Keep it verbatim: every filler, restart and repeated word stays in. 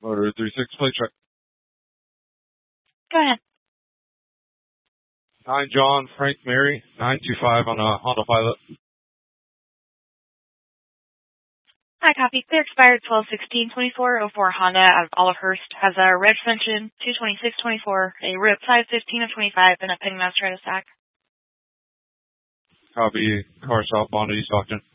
Motor three six, plate check. Go ahead. nine John, Frank Mary, nine two five on a Honda Pilot. Hi, copy. Clear expired twelve sixteen twenty-four oh four Honda out of Olivehurst. Has a red suspension, two twenty-six twenty-four, a rip five fifteen of twenty-five, and a ping mouse try to stack. Copy. Car stop, Honda, East Stockton.